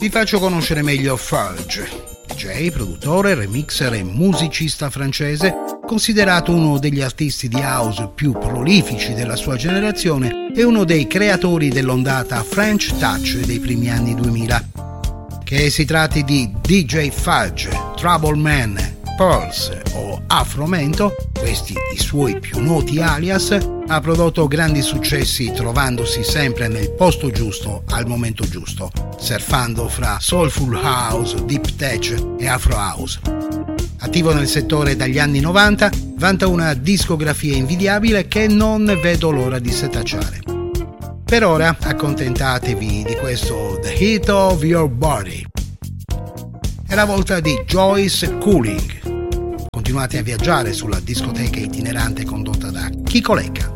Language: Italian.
Vi faccio conoscere meglio Fudge, DJ, produttore, remixer e musicista francese, considerato uno degli artisti di house più prolifici della sua generazione e uno dei creatori dell'ondata French Touch dei primi anni 2000. Che si tratti di DJ Fudge, Trouble Man, Pulse o Afromento, questi i suoi più noti alias, ha prodotto grandi successi trovandosi sempre nel posto giusto al momento giusto, surfando fra soulful house, deep tech e afro house. Attivo nel settore dagli anni 90, vanta una discografia invidiabile che non vedo l'ora di setacciare. Per ora accontentatevi di questo The Heat of Your Body. È la volta di Joyce Cooling. Continuate a viaggiare sulla discoteca itinerante condotta da Chico Lecca.